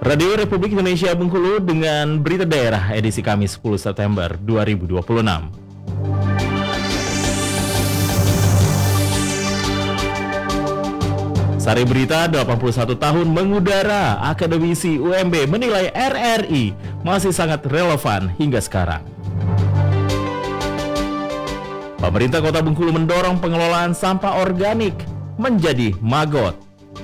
Radio Republik Indonesia Bengkulu dengan berita daerah edisi Kamis 10 September 2026. Sari berita 81 tahun mengudara, akademisi UMB menilai RRI masih sangat relevan hingga sekarang. Pemerintah Kota Bengkulu mendorong pengelolaan sampah organik menjadi magot.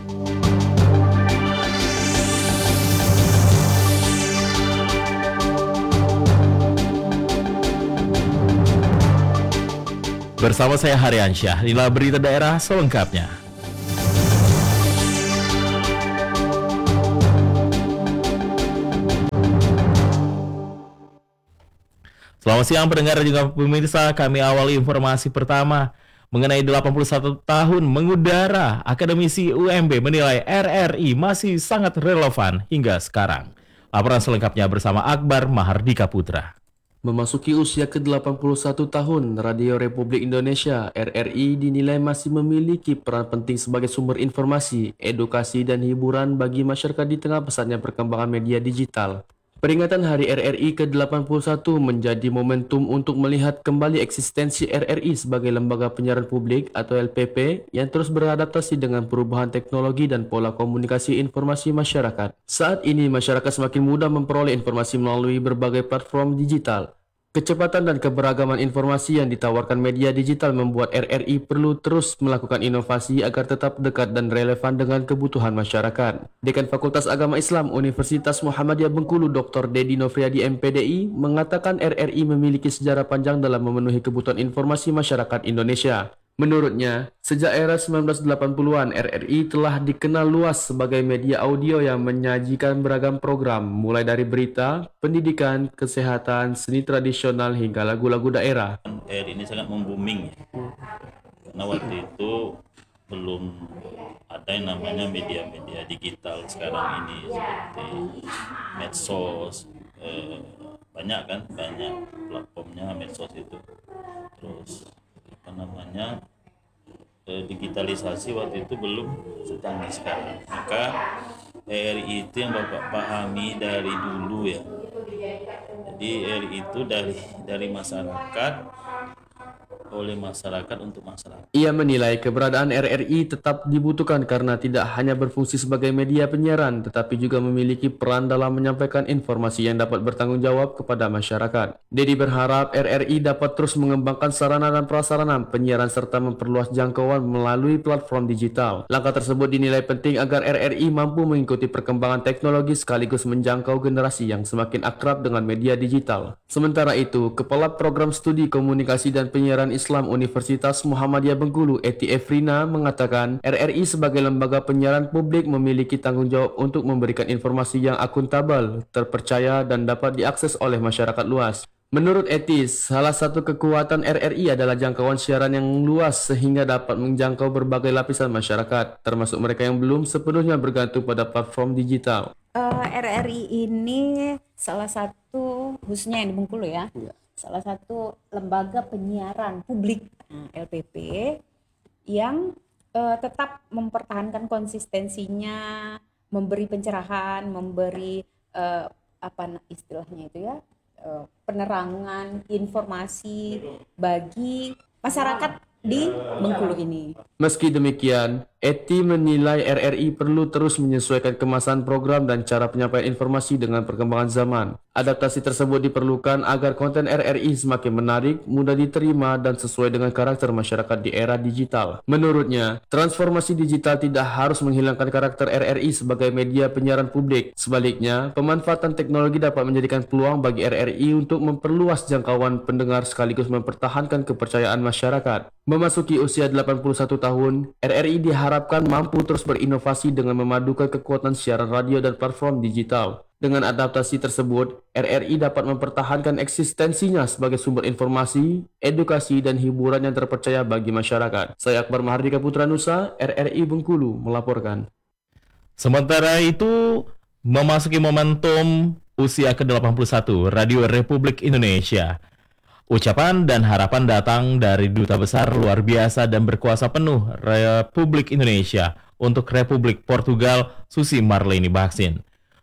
Bersama saya Haryansyah, inilah berita daerah selengkapnya. Selamat siang pendengar dan juga pemirsa, kami awali informasi pertama mengenai 81 tahun mengudara, akademisi UMB menilai RRI masih sangat relevan hingga sekarang. Laporan selengkapnya bersama Akbar Mahardika Putra. Memasuki usia ke-81 tahun, Radio Republik Indonesia (RRI) dinilai masih memiliki peran penting sebagai sumber informasi, edukasi, dan hiburan bagi masyarakat di tengah pesatnya perkembangan media digital. Peringatan Hari RRI ke-81 menjadi momentum untuk melihat kembali eksistensi RRI sebagai lembaga penyiaran publik atau LPP yang terus beradaptasi dengan perubahan teknologi dan pola komunikasi informasi masyarakat. Saat ini masyarakat semakin mudah memperoleh informasi melalui berbagai platform digital. Kecepatan dan keberagaman informasi yang ditawarkan media digital membuat RRI perlu terus melakukan inovasi agar tetap dekat dan relevan dengan kebutuhan masyarakat. Dekan Fakultas Agama Islam Universitas Muhammadiyah Bengkulu Dr. Dedi Nofriadi MPDI mengatakan RRI memiliki sejarah panjang dalam memenuhi kebutuhan informasi masyarakat Indonesia. Menurutnya, sejak era 1980-an, RRI telah dikenal luas sebagai media audio yang menyajikan beragam program, mulai dari berita, pendidikan, kesehatan, seni tradisional, hingga lagu-lagu daerah. RRI ini sangat membooming, karena waktu itu belum ada yang namanya media-media digital sekarang ini, seperti medsos, banyak platformnya medsos itu. Terus digitalisasi waktu itu belum secanggih sekarang. Maka RRI itu yang Bapak pahami dari dulu ya. Jadi RRI itu dari masyarakat, oleh masyarakat untuk masyarakat. Ia menilai keberadaan RRI tetap dibutuhkan karena tidak hanya berfungsi sebagai media penyiaran, tetapi juga memiliki peran dalam menyampaikan informasi yang dapat bertanggung jawab kepada masyarakat. Dedi berharap RRI dapat terus mengembangkan sarana dan prasarana penyiaran serta memperluas jangkauan melalui platform digital. Langkah tersebut dinilai penting agar RRI mampu mengikuti perkembangan teknologi sekaligus menjangkau generasi yang semakin akrab dengan media digital. Sementara itu, Kepala Program Studi Komunikasi dan Penyiaran Islam Universitas Muhammadiyah Bengkulu, Eti Efrina, mengatakan RRI sebagai lembaga penyiaran publik memiliki tanggung jawab untuk memberikan informasi yang akuntabel, terpercaya, dan dapat diakses oleh masyarakat luas. Menurut Eti, salah satu kekuatan RRI adalah jangkauan siaran yang luas sehingga dapat menjangkau berbagai lapisan masyarakat, termasuk mereka yang belum sepenuhnya bergantung pada platform digital. RRI ini salah satu, khususnya yang di Bengkulu ya, salah satu lembaga penyiaran publik LPP yang tetap mempertahankan konsistensinya, memberi pencerahan, memberi istilahnya itu ya, penerangan informasi bagi masyarakat di Bengkulu ini. Meski demikian, Eti menilai RRI perlu terus menyesuaikan kemasan program dan cara penyampaian informasi dengan perkembangan zaman. Adaptasi tersebut diperlukan agar konten RRI semakin menarik, mudah diterima, dan sesuai dengan karakter masyarakat di era digital. Menurutnya, transformasi digital tidak harus menghilangkan karakter RRI sebagai media penyiaran publik. Sebaliknya, pemanfaatan teknologi dapat menjadikan peluang bagi RRI untuk memperluas jangkauan pendengar sekaligus mempertahankan kepercayaan masyarakat. Memasuki usia 81 tahun, RRI diharapkan mampu terus berinovasi dengan memadukan kekuatan siaran radio dan platform digital. Dengan adaptasi tersebut, RRI dapat mempertahankan eksistensinya sebagai sumber informasi, edukasi, dan hiburan yang terpercaya bagi masyarakat. Saya Akbar Mahardika Putra Nusa, RRI Bengkulu, melaporkan. Sementara itu, memasuki momentum usia ke-81 Radio Republik Indonesia. Ucapan dan harapan datang dari Duta Besar luar biasa dan berkuasa penuh Republik Indonesia untuk Republik Portugal, Susi Marleni Baksin.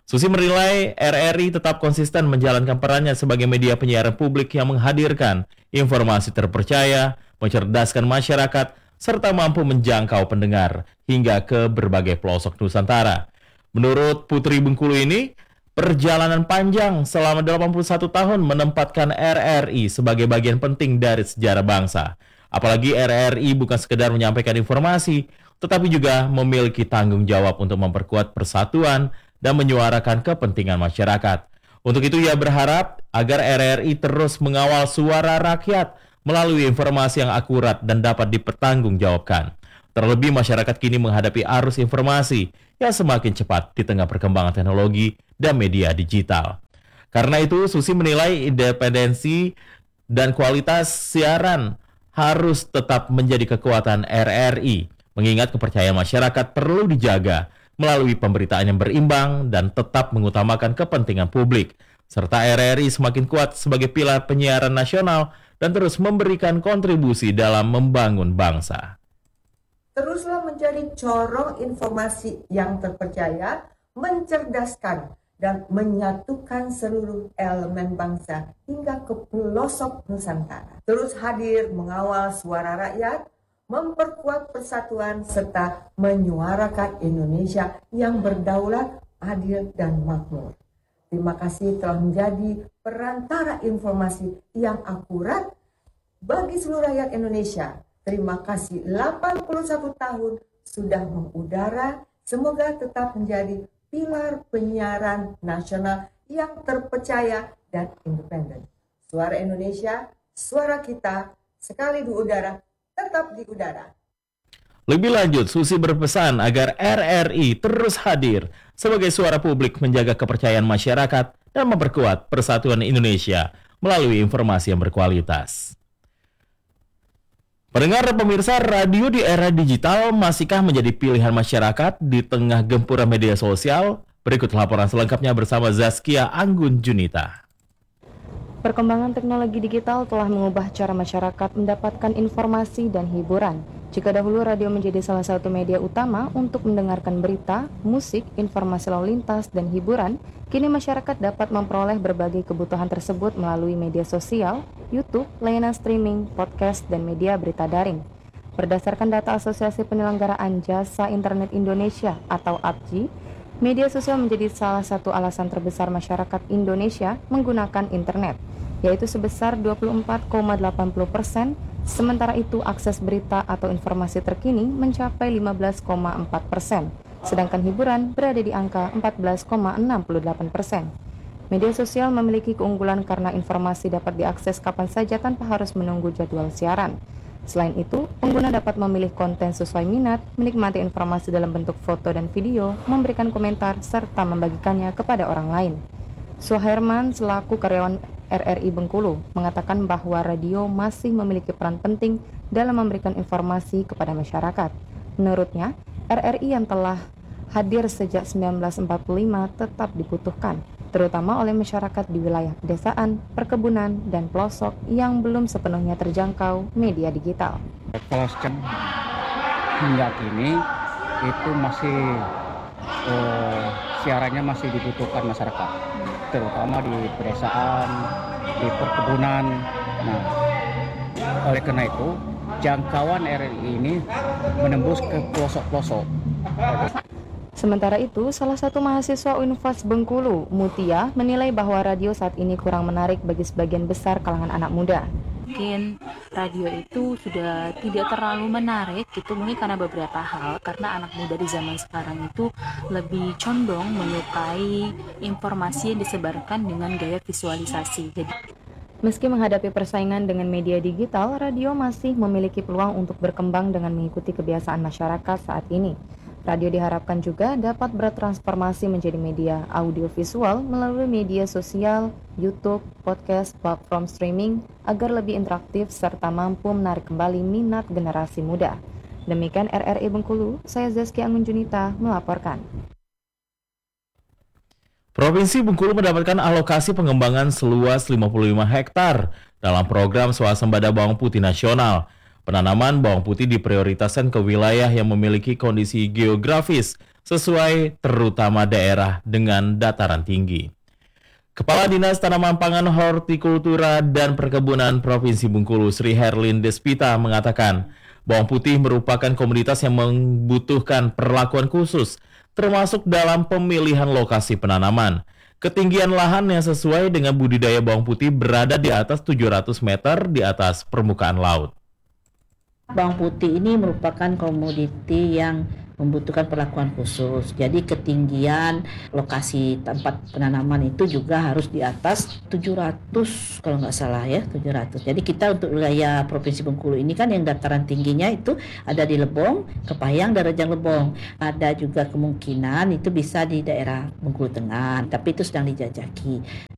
Susi menilai RRI tetap konsisten menjalankan perannya sebagai media penyiaran publik yang menghadirkan informasi terpercaya, mencerdaskan masyarakat, serta mampu menjangkau pendengar hingga ke berbagai pelosok Nusantara. Menurut Putri Bengkulu ini, perjalanan panjang selama 81 tahun menempatkan RRI sebagai bagian penting dari sejarah bangsa. Apalagi RRI bukan sekedar menyampaikan informasi, tetapi juga memiliki tanggung jawab untuk memperkuat persatuan dan menyuarakan kepentingan masyarakat. Untuk itu ia berharap agar RRI terus mengawal suara rakyat melalui informasi yang akurat dan dapat dipertanggungjawabkan. Terlebih masyarakat kini menghadapi arus informasi yang semakin cepat di tengah perkembangan teknologi dan media digital. Karena itu, Susi menilai independensi dan kualitas siaran harus tetap menjadi kekuatan RRI, mengingat kepercayaan masyarakat perlu dijaga melalui pemberitaan yang berimbang dan tetap mengutamakan kepentingan publik, serta RRI semakin kuat sebagai pilar penyiaran nasional dan terus memberikan kontribusi dalam membangun bangsa. Teruslah menjadi corong informasi yang terpercaya, mencerdaskan, dan menyatukan seluruh elemen bangsa hingga ke pelosok Nusantara. Terus hadir mengawal suara rakyat, memperkuat persatuan, serta menyuarakan Indonesia yang berdaulat, adil, dan makmur. Terima kasih telah menjadi perantara informasi yang akurat bagi seluruh rakyat Indonesia. Terima kasih 81 tahun sudah mengudara, semoga tetap menjadi pilar penyiaran nasional yang terpercaya dan independen. Suara Indonesia, suara kita, sekali di udara, tetap di udara. Lebih lanjut, Susi berpesan agar RRI terus hadir sebagai suara publik menjaga kepercayaan masyarakat dan memperkuat persatuan Indonesia melalui informasi yang berkualitas. Pendengar dan pemirsa, radio di era digital masihkah menjadi pilihan masyarakat di tengah gempuran media sosial? Berikut laporan selengkapnya bersama Zaskia Anggun Junita. Perkembangan teknologi digital telah mengubah cara masyarakat mendapatkan informasi dan hiburan. Jika dahulu radio menjadi salah satu media utama untuk mendengarkan berita, musik, informasi lalu lintas, dan hiburan, kini masyarakat dapat memperoleh berbagai kebutuhan tersebut melalui media sosial, YouTube, layanan streaming, podcast, dan media berita daring. Berdasarkan data Asosiasi Penyelenggaraan Jasa Internet Indonesia atau APJI, media sosial menjadi salah satu alasan terbesar masyarakat Indonesia menggunakan internet, yaitu sebesar 24,80%, sementara itu akses berita atau informasi terkini mencapai 15,4%, sedangkan hiburan berada di angka 14,68%. Media sosial memiliki keunggulan karena informasi dapat diakses kapan saja tanpa harus menunggu jadwal siaran. Selain itu, pengguna dapat memilih konten sesuai minat, menikmati informasi dalam bentuk foto dan video, memberikan komentar, serta membagikannya kepada orang lain. Suherman selaku karyawan RRI Bengkulu mengatakan bahwa radio masih memiliki peran penting dalam memberikan informasi kepada masyarakat. Menurutnya, RRI yang telah hadir sejak 1945 tetap dibutuhkan, terutama oleh masyarakat di wilayah pedesaan, perkebunan, dan pelosok yang belum sepenuhnya terjangkau media digital. Kalau hingga kini itu masih siarannya masih dibutuhkan masyarakat, terutama di pedesaan, di perkebunan. Nah, oleh karena itu jangkauan RRI ini menembus ke pelosok-pelosok. Sementara itu, salah satu mahasiswa Unvas Bengkulu, Mutia, menilai bahwa radio saat ini kurang menarik bagi sebagian besar kalangan anak muda. Mungkin radio itu sudah tidak terlalu menarik, itu mungkin karena beberapa hal, karena anak muda di zaman sekarang itu lebih condong menyukai informasi yang disebarkan dengan gaya visualisasi. Meski menghadapi persaingan dengan media digital, radio masih memiliki peluang untuk berkembang dengan mengikuti kebiasaan masyarakat saat ini. Radio diharapkan juga dapat bertransformasi menjadi media audiovisual melalui media sosial, YouTube, podcast, platform streaming agar lebih interaktif serta mampu menarik kembali minat generasi muda. Demikian RRI Bengkulu, saya Zaskia Anggun Junita melaporkan. Provinsi Bengkulu mendapatkan alokasi pengembangan seluas 55 hektar dalam program swasembada bawang putih nasional. Penanaman bawang putih diprioritaskan ke wilayah yang memiliki kondisi geografis sesuai terutama daerah dengan dataran tinggi. Kepala Dinas Tanaman Pangan, Hortikultura dan Perkebunan Provinsi Bengkulu, Sri Herlin Despita mengatakan, bawang putih merupakan komoditas yang membutuhkan perlakuan khusus, termasuk dalam pemilihan lokasi penanaman. Ketinggian lahan yang sesuai dengan budidaya bawang putih berada di atas 700 meter di atas permukaan laut. Bawang putih ini merupakan komoditi yang membutuhkan perlakuan khusus. Jadi ketinggian lokasi tempat penanaman itu juga harus di atas 700 kalau nggak salah ya, 700. Jadi kita untuk wilayah Provinsi Bengkulu ini kan yang dataran tingginya itu ada di Lebong, Kepayang, dan Rejang Lebong. Ada juga kemungkinan itu bisa di daerah Bengkulu Tengah, tapi itu sedang dijajaki.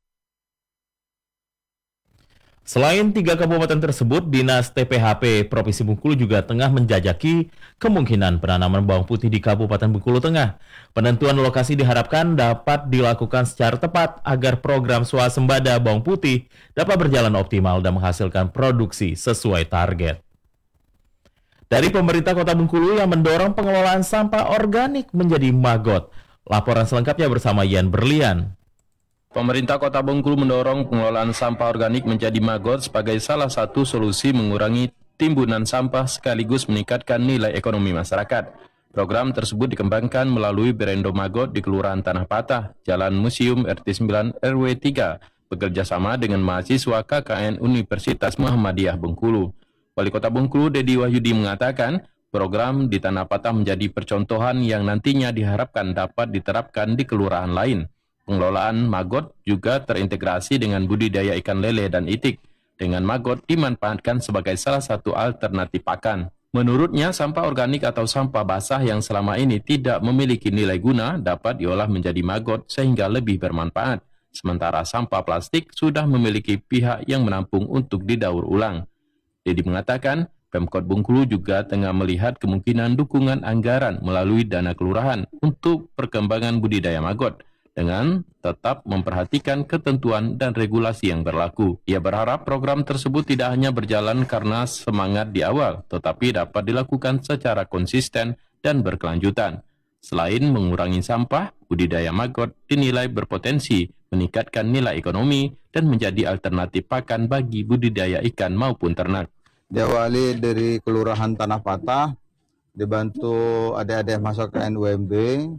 Selain 3 kabupaten tersebut, Dinas TPHP Provinsi Bengkulu juga tengah menjajaki kemungkinan penanaman bawang putih di Kabupaten Bengkulu Tengah. Penentuan lokasi diharapkan dapat dilakukan secara tepat agar program swasembada bawang putih dapat berjalan optimal dan menghasilkan produksi sesuai target. Dari pemerintah Kota Bengkulu yang mendorong pengelolaan sampah organik menjadi maggot. Laporan selengkapnya bersama Ian Berlian. Pemerintah Kota Bengkulu mendorong pengelolaan sampah organik menjadi maggot sebagai salah satu solusi mengurangi timbunan sampah sekaligus meningkatkan nilai ekonomi masyarakat. Program tersebut dikembangkan melalui Berendo Maggot di Kelurahan Tanah Patah, Jalan Museum RT 9 RW 3, bekerjasama dengan mahasiswa KKN Universitas Muhammadiyah Bengkulu. Wali Kota Bengkulu, Dedi Wahyudi, mengatakan program di Tanah Patah menjadi percontohan yang nantinya diharapkan dapat diterapkan di kelurahan lain. Pengelolaan maggot juga terintegrasi dengan budidaya ikan lele dan itik. Dengan maggot dimanfaatkan sebagai salah satu alternatif pakan. Menurutnya, sampah organik atau sampah basah yang selama ini tidak memiliki nilai guna dapat diolah menjadi maggot sehingga lebih bermanfaat. Sementara sampah plastik sudah memiliki pihak yang menampung untuk didaur ulang. Dedi mengatakan, Pemkot Bengkulu juga tengah melihat kemungkinan dukungan anggaran melalui dana kelurahan untuk perkembangan budidaya maggot, dengan tetap memperhatikan ketentuan dan regulasi yang berlaku. Ia berharap program tersebut tidak hanya berjalan karena semangat di awal, tetapi dapat dilakukan secara konsisten dan berkelanjutan. Selain mengurangi sampah, budidaya maggot dinilai berpotensi meningkatkan nilai ekonomi dan menjadi alternatif pakan bagi budidaya ikan maupun ternak. Diawali dari Kelurahan Tanah Patah, dibantu adik-adik masuk ke NUMB.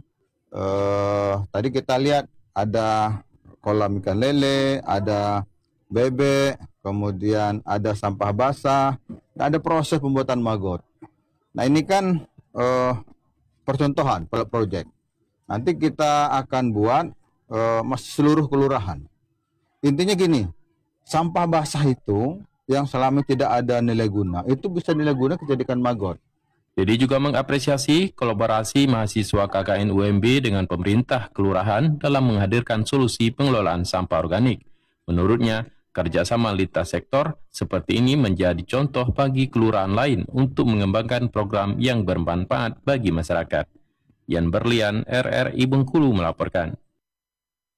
Tadi kita lihat ada kolam ikan lele, ada bebek, kemudian ada sampah basah, ada proses pembuatan maggot. Nah ini kan percontohan project. Nanti kita akan buat seluruh kelurahan. Intinya gini, sampah basah itu yang selama tidak ada nilai guna, itu bisa nilai guna dijadikan maggot. Dedi juga mengapresiasi kolaborasi mahasiswa KKN UMB dengan pemerintah kelurahan dalam menghadirkan solusi pengelolaan sampah organik. Menurutnya, kerjasama lintas sektor seperti ini menjadi contoh bagi kelurahan lain untuk mengembangkan program yang bermanfaat bagi masyarakat. Ian Berlian, RRI Bengkulu melaporkan.